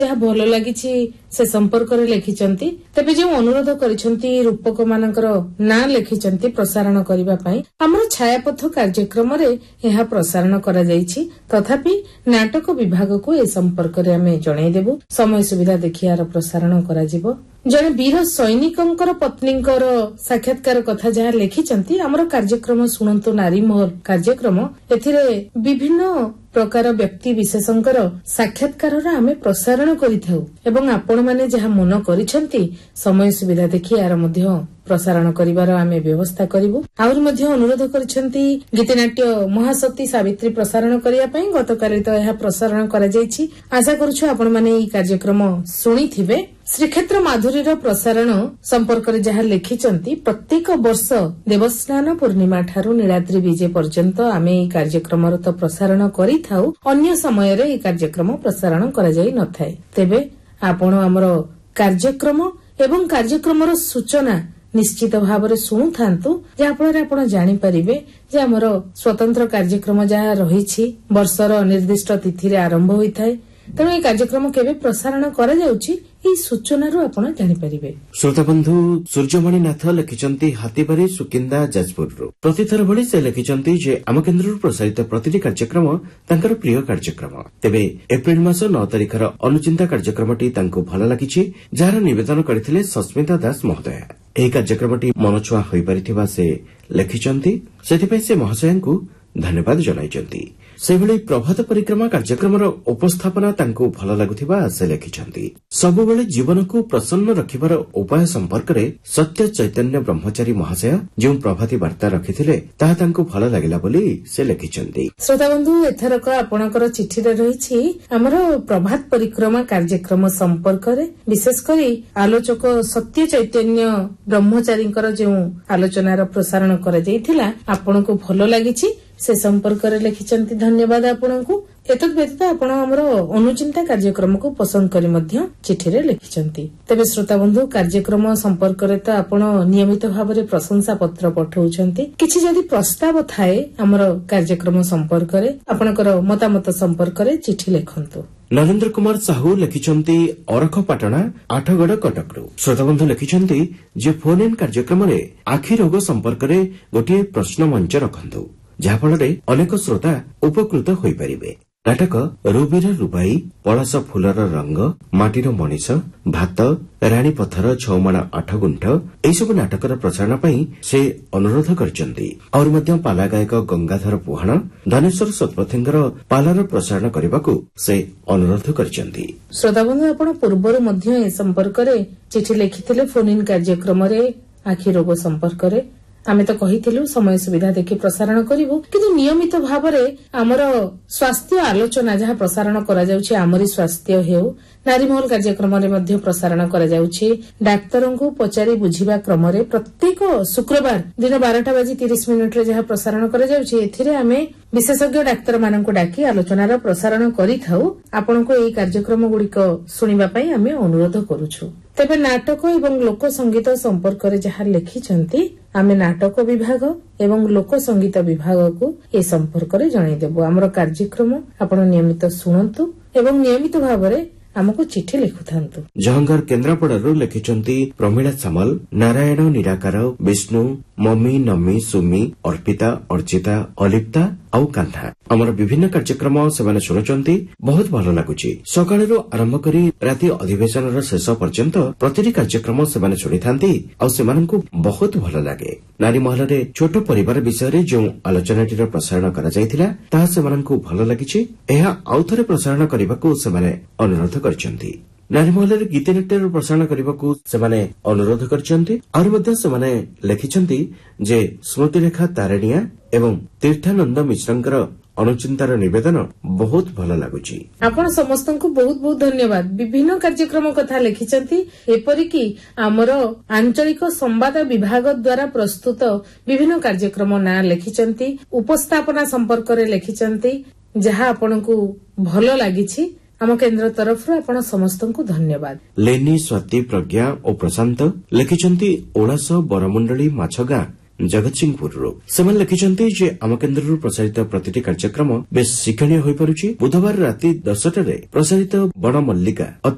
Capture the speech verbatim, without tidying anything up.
जहाँ भल लगी से संपर्क में लिखिंट तेज जो अनुरोध कर रूपक मानकर ना लिखिंट प्रसारण करने आमर छायापथ कार्यक्रम यह प्रसारण करा जायछि। तथापि नाटक विभाग को ए संपर्क में आम जनईदेबू समय सुविधा देखि यार प्रसारण करा जिवो। जड़े वीर सैनिकंकर पत्नींकर साक्षात्कार कथा जहाँ लिखिंट आमर कार्यक्रम शुणु नारी महल कार्यक्रम एथिरे विभिन्न प्रकार व्यक्ति विशेषकर साक्षात्कार आमे प्रसारण करिथाउ एवं आपण माने जहाँ मन करिसेंती समय सुविधा देखि यार मध्य प्रसारण करिवार आमे व्यवस्था करिवु। आउर मध्य अनुरोध करिसेंती गीतनाट्य महाशक्ति सावित्री प्रसारण करिया पई गतकाली तो यह प्रसारण करा जायछि। आशा करूछु आपण माने ई कार्यक्रम सुनिथिबे। श्रीक्षेत्र माधुरीर प्रसारण संपर्क में जहाँ लिखिंट प्रत्येक वर्ष देवस्नान पूर्णिमा ठारू नीलाद्री विजे पर्यंत आमे ई कार्यक्रम तो प्रसारण करिथाउ, अन्य समय रे ई कार्यक्रम प्रसारण करा जाई नथाय। तेबे आपण हमर कार्यक्रम एवं कार्यक्रमर सूचना निश्चित भाव में शुणु थांतु जहाँफल आपण जानी परिबे जे हमर स्वतंत्र कार्यक्रम जहाँ रही वर्षर निर्दिष्ट तिथि रे आरंभ होइथाय। तेणु ये कार्यक्रम केवे प्रसारण करा जाउछि ई सूचनारू आपण जानी परिबे। श्रोता बंधु सूर्यमणि नाथ लिखिचंती हातीबारी सुकिंदा जाजपुरରୁ प्रतिथर भଳି से लिखिचंती जे आम केन्द्रରୁ प्रसारित प्रतिटी कार्यक्रम तांकर प्रिय कार्यक्रम। तेबे एप्रिल मास नौ तारिखर अनुचिंता कार्यक्रमटी तांको भल लागिछि, जार निवेदन करथिले सस्मिता दास महोदया। एही कार्यक्रमटी मनछुआ होई परिथिबा से लिखिचंती, सेथिपे से महाशयंकु धन्यवाद जनाइचंती। सेभଳି प्रभात परिक्रमा कार्यक्रमर उपस्थापना तांको भल लागुथिबा से लिखिचंती। सबुबेले जीवन को प्रसन्न रखिबार उपाय संपर्क में सत्य चैतन्य ब्रह्मचारी महाशय जो प्रभाती वार्ता रखिथिले ताहा तांको भल लागिला बोली से लिखिचंती। श्रोता बंधु एथरक आपणकर चिठी रे रहिछि हमर प्रभात परिक्रमा कार्यक्रम संपर्क में विशेषकर आलोचक सत्य चैतन्य ब्रह्मचारींकर जो आलोचनार प्रसारण करा जायथिला आपनको भल लागिछि से संपर्क में लिखिंट। धन्यवाद आपको। एतद व्यतीत आपण हमर अनुचिंता कार्यक्रम को पसंद करी मध्य चिठी रे लिखिंट। तेबे श्रोता बंधु कार्यक्रम संपर्क में तो आपण नियमित भाव में प्रशंसा पत्र पठाउछंती। किछि जदि प्रस्ताव थाए हमर कार्यक्रम संपर्क में आपणकर मतामत संपर्क में चिठी लिखंतु। नरेंद्र कुमार साहू लिखिचंती अरखपाटଣା आठगड़ कटकरू। श्रोता बंधु लिखिचंती जे फोन इन कार्यक्रम में आखि रोग संपर्क में गोटे प्रश्न मंच रखंतु जहाँफल अनेक श्रोता उपकृत होई परिबे। नाटक रुबीर रुबाई, पलाश फूलर रंग, माटीर मनीष, भात, राणी पथर, छमाण आठ गुंठ एई सब नाटकर प्रसारण पई से अनुरोध करचंती। और मध्य पाला गायक गंगाधर पुहाण, धनेश्वर सतपथींकर पालार प्रसारण करबाकू से अनुरोध करचंती। श्रोता बंधु आपण पूर्वरु मध्य ए संपर्क रे चिठी लिखिथिले फोन इन कार्यक्रम रे आखि रोग संपर्क रे आमे तो कहिथिलु समय सुविधा देखि प्रसारण करिवु, किंतु नियमित भाव में आमर स्वास्थ्य आलोचना जहाँ प्रसारण करा जाउछि आमरी स्वास्थ्य हेउ नारी महल कार्यक्रम रे मध्य प्रसारण करा जाउछि। डाक्तरों को पचारि बुझिबा क्रम रे प्रत्येक शुक्रवार दिन बारटा बाजी तीस मिनिट रे जहाँ प्रसारण करा जाउछि एथिरे आमे विशेषज्ञ डाक्तर माननकु डाकी आलोचनार प्रसारण करिथाउ। आपनको एई कार्यक्रम गुड़िक सुनिबा पई आमे अनुरोध करूछु। तेबे नाटक एवं लोक संगीत संपर्क में जहाँ लिखिंट आमे नाटक विभाग एवं लोक संगीत विभाग को ए संपर्क में जनईदेबू। आमर कार्यक्रम आपण नियमित शुणु एवं नियमित भाव में आमको चिठी लिखुथांतु। जहांगीर केन्द्रापड़ारू लिखिचंती प्रमीला सामल, नारायण निराकार, विष्णु, मम्मी, नम्मी, सुमी, अर्पिता, अर्चिता, अलिप्ता आउ कान्हा। आमर विभिन्न कार्यक्रम सेमाने शुणुचंती, बहुत भल लागुची। सकाळरू आरंभ करी राति अधिवेशन शेष पर्यंत प्रतिटी कार्यक्रम सेमाने शुणिथांती आउ सेमानंकु बहुत भल लागे। नारी महल रे छोट परिवार विषय जो आलोचनाटीर प्रसारण करा जायथिला ताहा सेमानंकु भल लागिची। एहा आउ थरे प्रसारण करबाकू सेमाने अनुरोध करचंती। नारी महल गीतनाट्य प्रसारण करबाकू सेमाने अनुरोध करचंती। और मध्य सेमाने लिखिचंती जे स्मृतिरेखा तारेणिया एवं तीर्थानंद मिश्रंकर अनुचिंतार निवेदन बहुत भल लागुची। आपण समस्तंकु बहुत बहुत धन्यवाद। विभिन्न कार्यक्रम कथा लिखिचंती, एपरिकी आमर आंचलिक संवाद विभाग द्वारा प्रस्तुत विभिन्न कार्यक्रम ना लिखिचंती, उपस्थापना संपर्क रे लिखिचंती जहाँ आपनकु भल लागिछि। आम केन्द्र तरफ आपण समस्तंकु धन्यवाद। लेनी, स्वाति, प्रज्ञा और प्रशांत लिखिचंती ओडास बरमुंडली माछगां जगतसिंहपुर से लिखिंट जे आम केन्द्र प्रसारित प्रतिटी कार्यक्रम बेस शिक्षणीय हो पारुछि। बुधवार राति दसटा प्रसारित बण मल्लिका